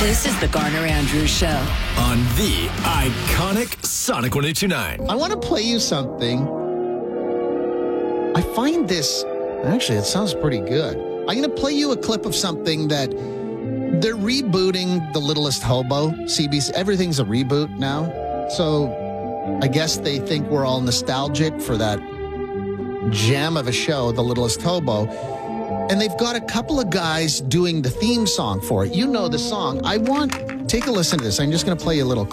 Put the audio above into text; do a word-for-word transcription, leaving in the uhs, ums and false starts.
This is the Garner Andrews Show on the iconic Sonic one oh two point nine. I want to play you something. I find this, actually, it sounds pretty good. I'm going to play you a clip of something that they're rebooting The Littlest Hobo. C B C, everything's a reboot now. So I guess they think we're all nostalgic for that gem of a show, The Littlest Hobo. And they've got a couple of guys doing the theme song for it. You know the song. I want, take a listen to this. I'm just going to play you a little